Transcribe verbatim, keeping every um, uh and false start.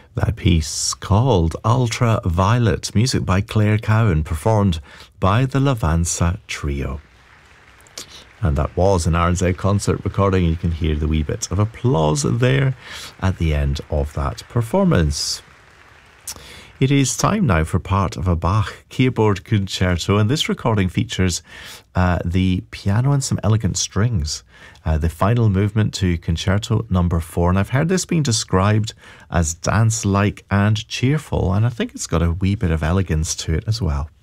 That piece called Ultraviolet, music by Claire Cowan, performed by the Lavanza Trio. And that was an R Z concert recording. You can hear the wee bit of applause there at the end of that performance. It is time now for part of a Bach keyboard concerto, and this recording features uh, the piano and some elegant strings, uh, the final movement to concerto number four. And I've heard this being described as dance-like and cheerful, and I think it's got a wee bit of elegance to it as well.